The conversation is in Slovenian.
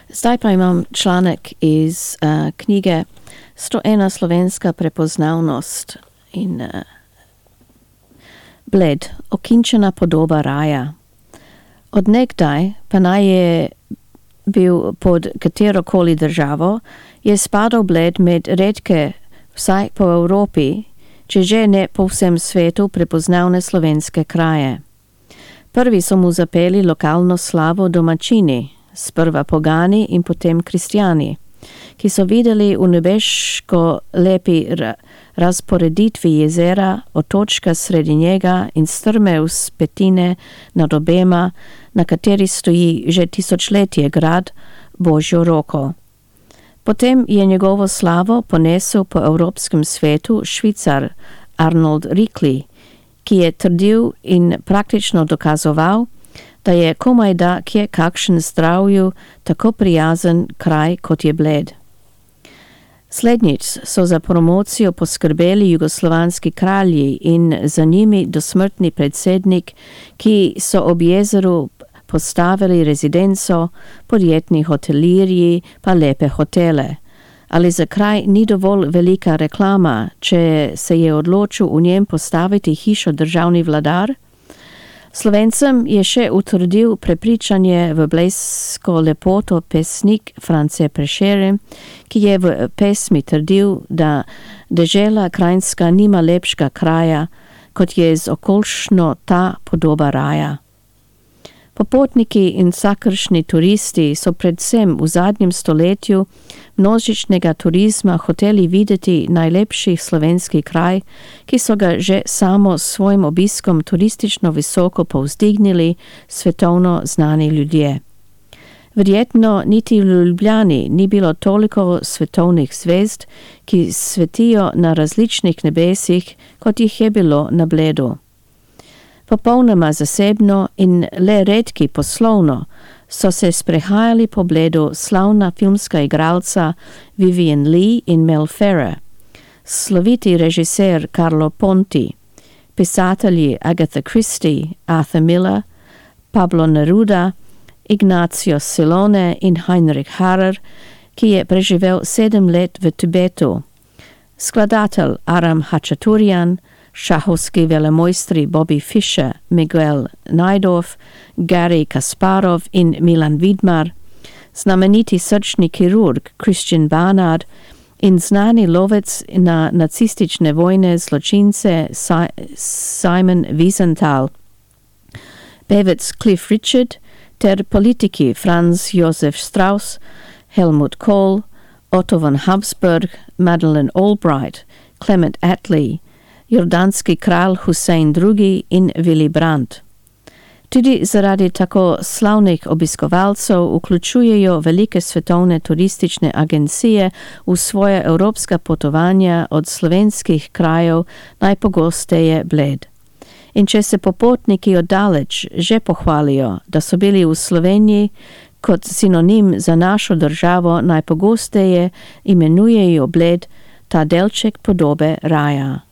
Zdaj pa imam članek iz knjige 101 slovenska prepoznavnost in Bled, okinčena podoba raja. Od nekdaj, pa naj je bil pod katerokoli državo, je spadal Bled med redke, vsaj po Evropi, če že ne po vsem svetu, prepoznavne slovenske kraje. Prvi so mu zapeli lokalno slavo domačini, sprva pogani in potem kristjani, ki so videli v nebeško lepi razporeditvi jezera, otočka sredi njega in strme vzpetine nad obema, na kateri stoji že tisočletje grad, Božjo roko. Potem je njegovo slavo ponesel po evropskem svetu Švicar Arnold Rikli, ki je trdil in praktično dokazoval, da je komajda kje kakšen zdravju tako prijazen kraj, kot je Bled. Slednjič so za promocijo poskrbeli jugoslovanski kralji in za njimi dosmrtni predsednik, ki so ob jezeru postavili rezidenco, podjetni hotelirji pa lepe hotele. Ali za kraj ni dovolj velika reklama, če se je odločil v njem postaviti hišo državni vladar? Slovencem je še utrdil prepričanje v blejsko lepoto pesnik France Prešeren, ki je v pesmi trdil, da dežela krajinska nima lepšega kraja, kot je z okoljšno ta podoba raja. Popotniki in vsakršni turisti so predvsem v zadnjem stoletju množičnega turizma hoteli videti najlepši slovenski kraj, ki so ga že samo s svojim obiskom turistično visoko povzdignili svetovno znani ljudje. Verjetno niti v Ljubljani ni bilo toliko svetovnih zvezd, ki svetijo na različnih nebesih, kot jih je bilo na Bledu. Popolnoma zasebno in le redki poslovno so se sprehajali po Bledu slavna filmska igralca Vivien Leigh in Mel Ferrer, sloviti režiser Carlo Ponti, pisatelji Agatha Christie, Arthur Miller, Pablo Neruda, Ignacio Silone in Heinrich Harrer, ki je preživel 7 let v Tibetu, skladatelj Aram Hačaturian, šahovski velemojstri Bobby Fischer, Miguel Najdorf, Gary Kasparov in Milan Vidmar, znameniti srčni kirurg Christian Barnard in znani lovec na nacistične vojne zločince Simon Wiesenthal, pevec Cliff Richard ter politiki Franz Josef Strauss, Helmut Kohl, Otto von Habsburg, Madeleine Albright, Clement Attlee, jordanski kralj Husein II. In Willy Brandt. Tudi zaradi tako slavnih obiskovalcev vključujejo velike svetovne turistične agencije v svoje evropska potovanja od slovenskih krajev najpogosteje Bled. In če se popotniki oddaleč že pohvalijo, da so bili v Sloveniji kot sinonim za našo državo, najpogosteje imenujejo Bled ta delček podobe raja.